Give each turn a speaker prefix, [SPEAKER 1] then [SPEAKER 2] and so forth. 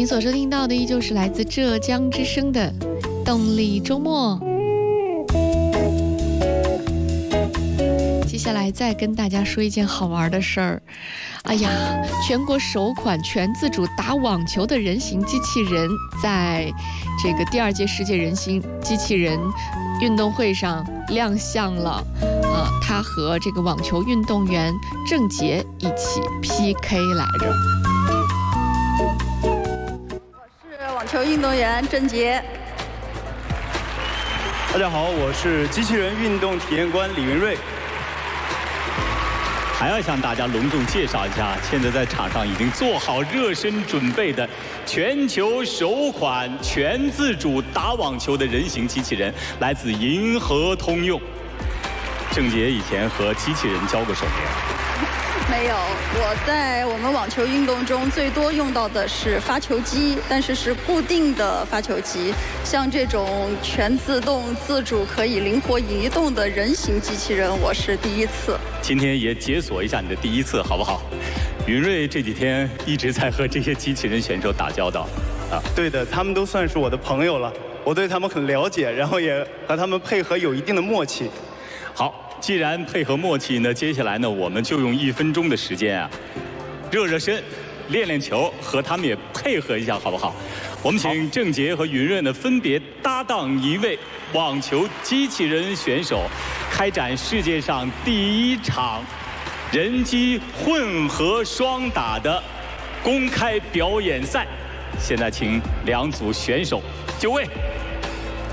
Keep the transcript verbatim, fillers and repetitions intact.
[SPEAKER 1] 您所收听到的依旧是来自浙江之声的动力周末。接下来再跟大家说一件好玩的事儿。哎呀，全国首款全自主打网球的人形机器人，在这个第二届世界人形机器人运动会上亮相了。呃，他和这个网球运动员郑洁一起 P K 来着。
[SPEAKER 2] 我是网球运动员郑洁。
[SPEAKER 3] 大家好，我是机器人运动体验官李云瑞。
[SPEAKER 4] 还要向大家隆重介绍一下，现在在场上已经做好热身准备的全球首款全自主打网球的人形机器人，来自银河通用。郑洁以前和机器人交过手没有？
[SPEAKER 2] 没有，我在我们网球运动中最多用到的是发球机，但是是固定的发球机。像这种全自动、自主可以灵活移动的人形机器人，我是第一次。
[SPEAKER 4] 今天也解锁一下你的第一次，好不好？云瑞这几天一直在和这些机器人选手打交道，
[SPEAKER 3] 啊，对的，他们都算是我的朋友了，我对他们很了解，然后也和他们配合有一定的默契。
[SPEAKER 4] 好。既然配合默契呢，接下来呢，我们就用一分钟的时间啊，热热身，练练球，和他们也配合一下，好不好？我们请郑洁和云瑞呢分别搭档一位网球机器人选手，开展世界上第一场人机混合双打的公开表演赛。现在请两组选手就位。